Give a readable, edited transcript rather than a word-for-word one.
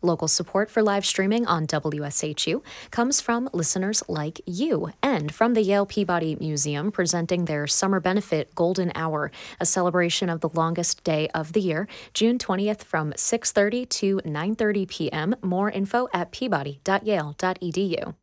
Local support for live streaming on WSHU comes from listeners like you and from the Yale Peabody Museum presenting their Summer Benefit Golden Hour, a celebration of the longest day of the year, June 20th from 6:30 to 9:30 p.m. More info at peabody.yale.edu.